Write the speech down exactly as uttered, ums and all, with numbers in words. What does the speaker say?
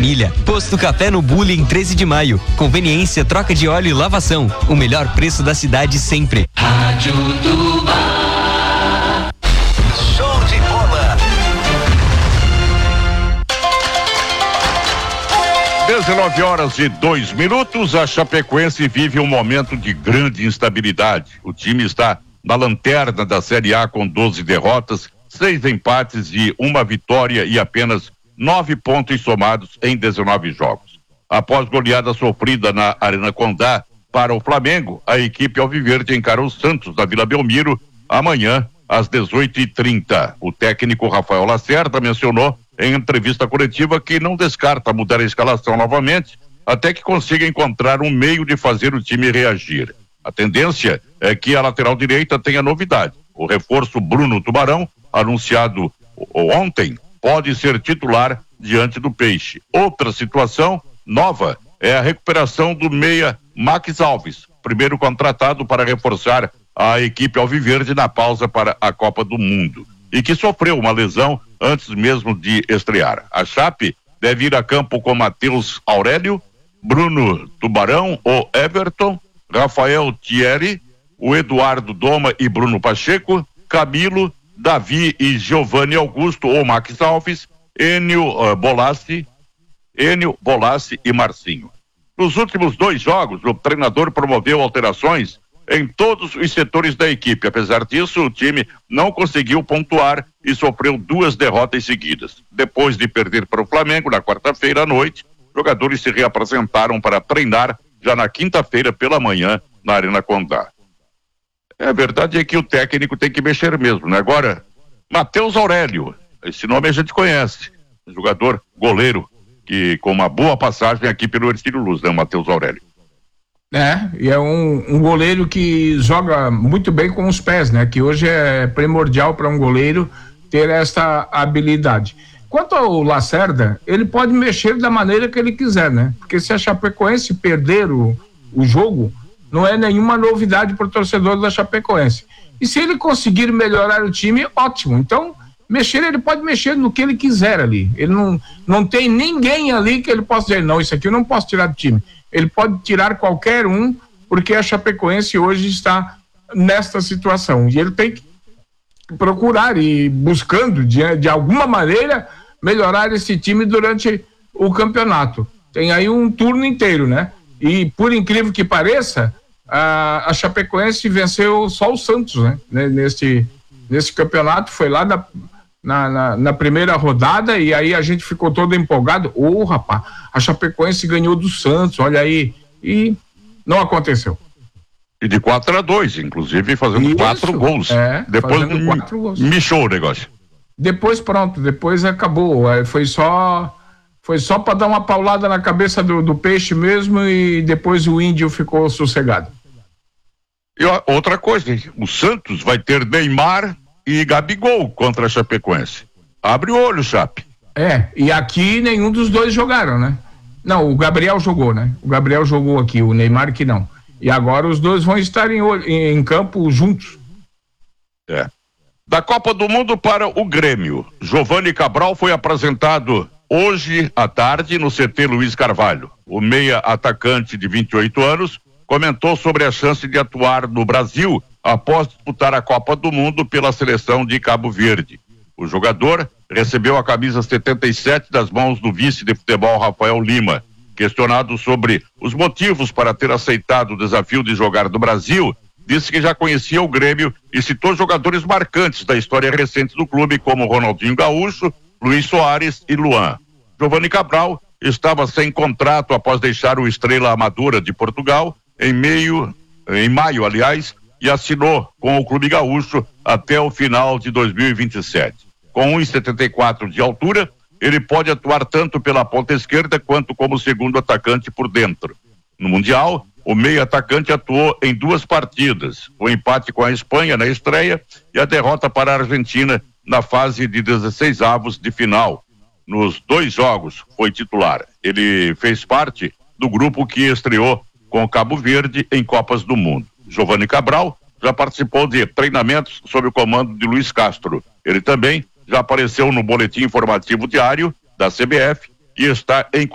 família. Posto Café no Bullying treze de maio. Conveniência, troca de óleo e lavação. O melhor preço da cidade sempre. Rádio Tuba. Show de bola. dezenove horas e dois minutos, a Chapecoense vive um momento de grande instabilidade. O time está na lanterna da Série A com doze derrotas, seis empates e uma vitória e apenas nove pontos somados em dezenove jogos. Após goleada sofrida na Arena Condá para o Flamengo, a equipe alviverde encara o Santos da Vila Belmiro amanhã às dezoito e trinta. O técnico Rafael Lacerda mencionou em entrevista coletiva que não descarta mudar a escalação novamente até que consiga encontrar um meio de fazer o time reagir. A tendência é que a lateral direita tenha novidade. O reforço Bruno Tubarão, anunciado ontem, pode ser titular diante do Peixe. Outra situação nova é a recuperação do meia Max Alves, primeiro contratado para reforçar a equipe alviverde na pausa para a Copa do Mundo, e que sofreu uma lesão antes mesmo de estrear. A Chape deve ir a campo com Matheus Aurélio, Bruno Tubarão, o Everton, Rafael Thierry, o Eduardo Doma e Bruno Pacheco, Camilo, Davi e Giovanni Augusto ou Max Alves, Enio uh, Bolassi, Enio Bolassi e Marcinho. Nos últimos dois jogos, o treinador promoveu alterações em todos os setores da equipe. Apesar disso, o time não conseguiu pontuar e sofreu duas derrotas seguidas. Depois de perder para o Flamengo na quarta-feira à noite, jogadores se reapresentaram para treinar já na quinta-feira pela manhã na Arena Condá. É, a verdade é que o técnico tem que mexer mesmo, né? Agora, Matheus Aurélio, esse nome a gente conhece, jogador goleiro, que com uma boa passagem aqui pelo Ercílio Luz, né? Matheus Aurélio. É, e é um, um goleiro que joga muito bem com os pés, né? Que hoje é primordial para um goleiro ter essa habilidade. Quanto ao Lacerda, ele pode mexer da maneira que ele quiser, né? Porque se a Chapecoense perder o, o jogo, não é nenhuma novidade para o torcedor da Chapecoense. E se ele conseguir melhorar o time, ótimo. Então, mexer, ele pode mexer no que ele quiser ali. Ele não, não tem ninguém ali que ele possa dizer, não, isso aqui eu não posso tirar do time. Ele pode tirar qualquer um, porque a Chapecoense hoje está nesta situação. E ele tem que procurar e buscando, de, de alguma maneira, melhorar esse time durante o campeonato. Tem aí um turno inteiro, né? E, por incrível que pareça, a, a Chapecoense venceu só o Santos, né? Nesse, nesse campeonato, foi lá na, na, na, na primeira rodada, e aí a gente ficou todo empolgado. Ô, oh, rapaz, a Chapecoense ganhou do Santos, olha aí. E não aconteceu. E de quatro a dois, inclusive, fazendo Isso, quatro gols. É, depois fazendo quatro gols. Michou o negócio. Depois pronto, depois acabou. Foi só foi só para dar uma paulada na cabeça do, do Peixe mesmo, e depois o Índio ficou sossegado. E ó, outra coisa, o Santos vai ter Neymar e Gabigol contra a Chapecoense. Abre o olho, Chape. É, e aqui nenhum dos dois jogaram, né? Não, o Gabriel jogou, né? O Gabriel jogou aqui, o Neymar que não. E agora os dois vão estar em, em, em campo juntos. É. Da Copa do Mundo para o Grêmio, Giovanni Cabral foi apresentado hoje à tarde no C T Luiz Carvalho. O meia atacante de vinte e oito anos comentou sobre a chance de atuar no Brasil após disputar a Copa do Mundo pela seleção de Cabo Verde. O jogador recebeu a camisa setenta e sete das mãos do vice de futebol Rafael Lima. Questionado sobre os motivos para ter aceitado o desafio de jogar no Brasil, disse que já conhecia o Grêmio e citou jogadores marcantes da história recente do clube, como Ronaldinho Gaúcho, Luiz Soares e Luan. Giovanni Cabral estava sem contrato após deixar o Estrela Amadora de Portugal em meio, em maio, aliás, e assinou com o clube gaúcho até o final de dois mil e vinte e sete. Com um metro e setenta e quatro de altura, ele pode atuar tanto pela ponta esquerda quanto como segundo atacante por dentro. No Mundial, o meio atacante atuou em duas partidas, o empate com a Espanha na estreia e a derrota para a Argentina na fase de dezesseis avos de final. Nos dois jogos foi titular. Ele fez parte do grupo que estreou com o Cabo Verde em Copas do Mundo. Giovanni Cabral já participou de treinamentos sob o comando de Luiz Castro. Ele também já apareceu no boletim informativo diário da C B F e está em